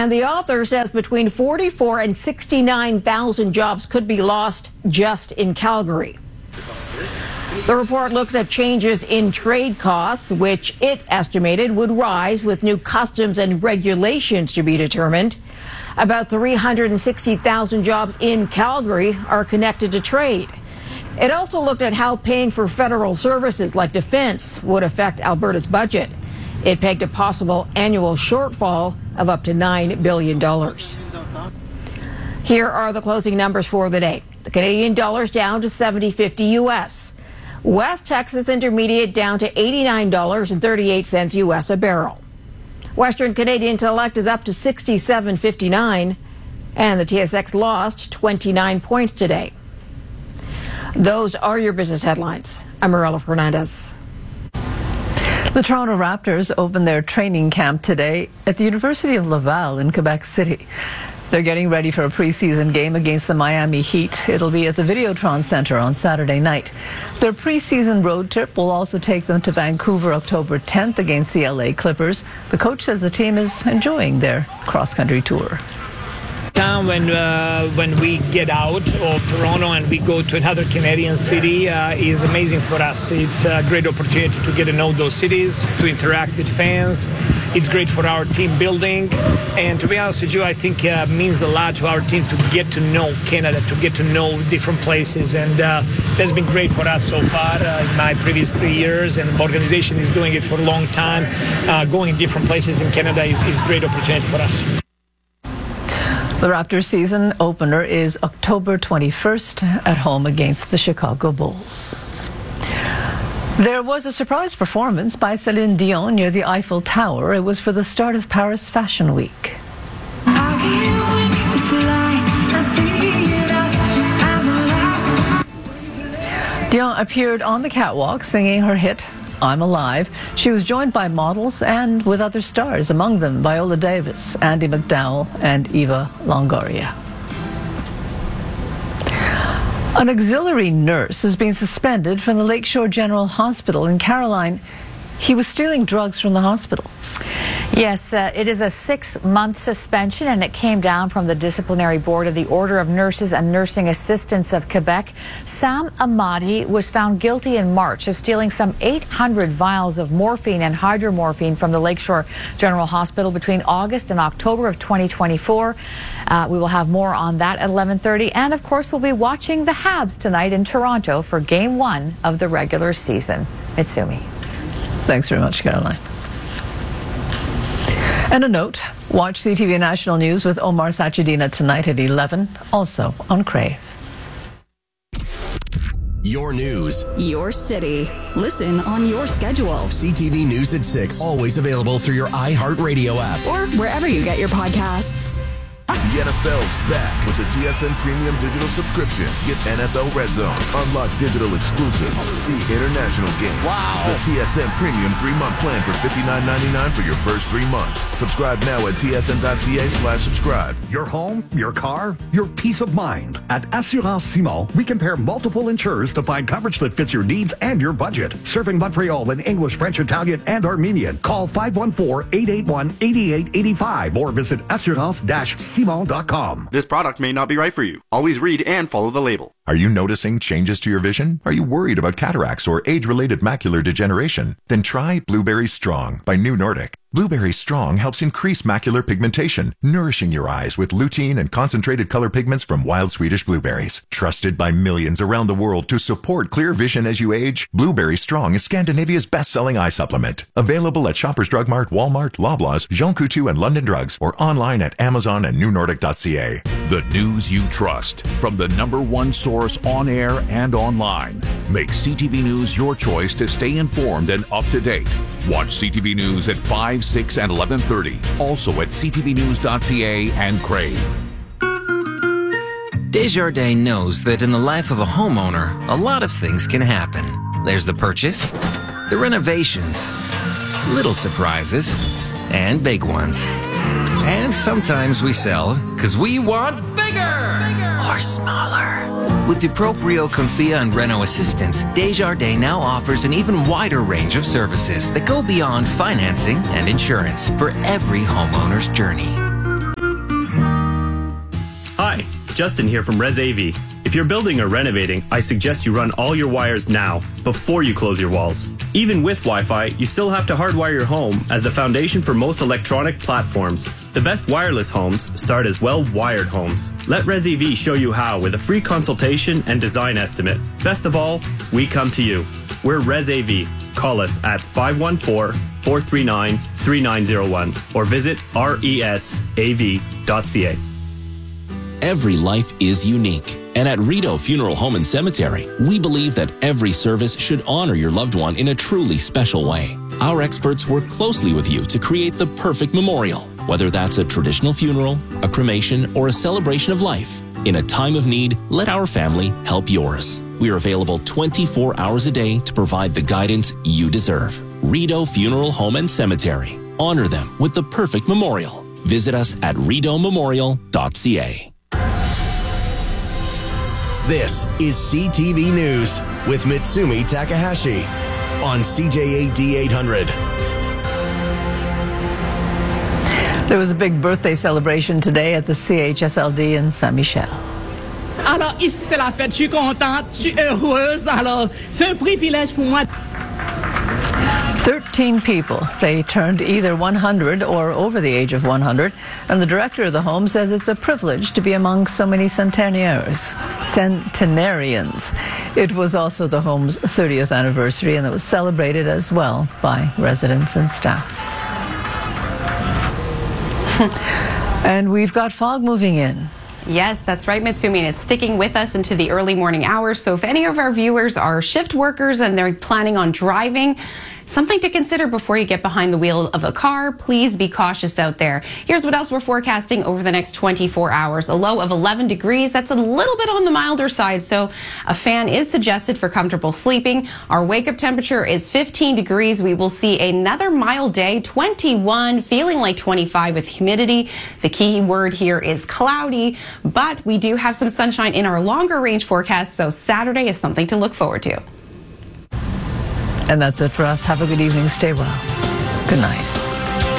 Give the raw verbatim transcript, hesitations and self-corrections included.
And the author says between forty-four and sixty-nine thousand jobs could be lost just in Calgary. The report looks at changes in trade costs, which it estimated would rise with new customs and regulations to be determined. About three hundred sixty thousand jobs in Calgary are connected to trade. It also looked at how paying for federal services like defense would affect Alberta's budget. It pegged a possible annual shortfall of up to nine billion dollars. Here are the closing numbers for the day. The Canadian dollar's down to seventy fifty U S. West Texas Intermediate down to eighty-nine dollars and thirty-eight cents U S a barrel. Western Canadian Select is up to sixty-seven fifty-nine, and the T S X lost twenty-nine points today. Those are your business headlines. I'm Marilla Fernandez. The Toronto Raptors opened their training camp today at the University of Laval in Quebec City. They're getting ready for a preseason game against the Miami Heat. It'll be at the Videotron Center on Saturday night. Their preseason road trip will also take them to Vancouver October tenth against the L A Clippers. The coach says the team is enjoying their cross-country tour. Time when uh, when we get out of Toronto and we go to another Canadian city uh, is amazing for us. It's a great opportunity to get to know those cities, to interact with fans. It's great for our team building, and to be honest with you, I think it uh, means a lot to our team to get to know Canada, to get to know different places, and uh, that's been great for us so far uh, in my previous three years, and the organization is doing it for a long time. Uh, going in different places in Canada is, is a great opportunity for us. The Raptors season opener is October twenty-first at home against the Chicago Bulls. There was a surprise performance by Celine Dion near the Eiffel Tower. It was for the start of Paris Fashion Week. Dion appeared on the catwalk singing her hit, I'm Alive. She was joined by models and with other stars, among them Viola Davis, Andie MacDowell, and Eva Longoria. An auxiliary nurse has been suspended from the Lakeshore General Hospital in Caroline. He was stealing drugs from the hospital. Yes, uh, it is a six-month suspension, and it came down from the disciplinary board of the Order of Nurses and Nursing Assistants of Quebec. Sam Amadi was found guilty in March of stealing some eight hundred vials of morphine and hydromorphine from the Lakeshore General Hospital between August and October of twenty twenty-four. Uh, we will have more on that at eleven thirty, and of course we'll be watching the Habs tonight in Toronto for Game One of the regular season. Mitsumi. Thanks very much, Caroline. And a note, watch C T V National News with Omar Sachedina tonight at eleven, also on Crave. Your news. Your city. Listen on your schedule. C T V News at six, always available through your iHeartRadio app. Or wherever you get your podcasts. The N F L's back with the T S N Premium Digital Subscription. Get N F L Red Zone, unlock digital exclusives, see international games. Wow. The T S N Premium three-month plan for fifty-nine ninety-nine for your first three months. Subscribe now at tsn.ca slash subscribe. Your home, your car, your peace of mind. At Assurance Simon, we compare multiple insurers to find coverage that fits your needs and your budget. Serving Montreal in English, French, Italian, and Armenian. Call five one four, eight eight one, eight eight eight five or visit assurance dash simon dot com. This product may not be right for you. Always read and follow the label. Are you noticing changes to your vision? Are you worried about cataracts or age-related macular degeneration? Then try Blueberry Strong by New Nordic. Blueberry Strong helps increase macular pigmentation, nourishing your eyes with lutein and concentrated color pigments from wild Swedish blueberries. Trusted by millions around the world to support clear vision as you age, Blueberry Strong is Scandinavia's best-selling eye supplement. Available at Shoppers Drug Mart, Walmart, Loblaws, Jean Coutu, and London Drugs, or online at Amazon and new nordic dot c a. The news you trust from the number one source on air and online. Make C T V News your choice to stay informed and up to date. Watch C T V News at five, six, and eleven thirty. Also at c t v news dot c a and Crave. Desjardins knows that in the life of a homeowner, a lot of things can happen. There's the purchase, the renovations, little surprises, and big ones. And sometimes we sell because we want bigger, bigger or smaller. With DeProprio, Confia, and Reno Assistance, Desjardins now offers an even wider range of services that go beyond financing and insurance for every homeowner's journey. Justin here from Res A V. If you're building or renovating, I suggest you run all your wires now, before you close your walls. Even with Wi-Fi, you still have to hardwire your home as the foundation for most electronic platforms. The best wireless homes start as well-wired homes. Let Res A V show you how with a free consultation and design estimate. Best of all, we come to you. We're Res A V. Call us at five one four, four three nine, three nine zero one or visit resav dot c a. Every life is unique. And at Rideau Funeral Home and Cemetery, we believe that every service should honor your loved one in a truly special way. Our experts work closely with you to create the perfect memorial, whether that's a traditional funeral, a cremation, or a celebration of life. In a time of need, let our family help yours. We are available twenty-four hours a day to provide the guidance you deserve. Rideau Funeral Home and Cemetery. Honor them with the perfect memorial. Visit us at rideau memorial dot c a. This is C T V News with Mitsumi Takahashi on C J A D eight hundred. There was a big birthday celebration today at the C H S L D in Saint-Michel. Alors, ici, c'est la fête. Je suis contente, je suis heureuse. Alors, c'est un privilège pour moi. Thirteen people. They turned either one hundred or over the age of one hundred, and the director of the home says it's a privilege to be among so many centenarians. Centenarians. It was also the home's thirtieth anniversary, and it was celebrated as well by residents and staff. And we've got fog moving in. Yes, that's right, Mitsumi, and it's sticking with us into the early morning hours. So if any of our viewers are shift workers and they're planning on driving, something to consider before you get behind the wheel of a car. Please be cautious out there. Here's what else we're forecasting over the next twenty-four hours. A low of eleven degrees. That's a little bit on the milder side, so a fan is suggested for comfortable sleeping. Our wake-up temperature is fifteen degrees. We will see another mild day, twenty-one, feeling like twenty-five with humidity. The key word here is cloudy, but we do have some sunshine in our longer range forecast, so Saturday is something to look forward to. And that's it for us. Have a good evening. Stay well. Good night.